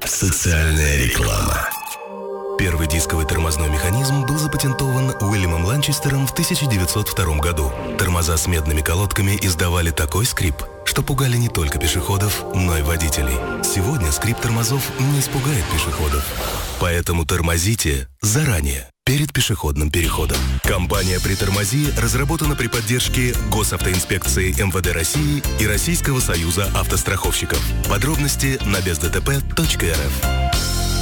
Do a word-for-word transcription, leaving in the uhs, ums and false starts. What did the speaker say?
Социальная реклама. Первый дисковый тормозной механизм был запатентован Уильямом Ланчестером в тысяча девятьсот втором году. Тормоза с медными колодками издавали такой скрип, что пугали не только пешеходов, но и водителей. Сегодня скрип тормозов не испугает пешеходов. Поэтому тормозите заранее, перед пешеходным переходом. Компания «Притормози» разработана при поддержке Госавтоинспекции эм вэ дэ России и Российского союза автостраховщиков. Подробности на без дэ тэ пэ точка эр эф.